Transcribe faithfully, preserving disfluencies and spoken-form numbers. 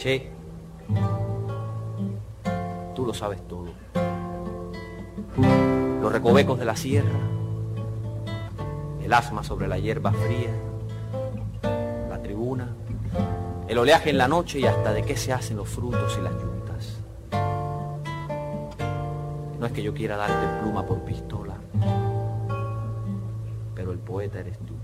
Che, tú lo sabes todo. Los recovecos de la sierra, el asma sobre la hierba fría, la tribuna, el oleaje en la noche y hasta de qué se hacen los frutos y las yuntas. No es que yo quiera darte pluma por pistola, pero el poeta eres tú.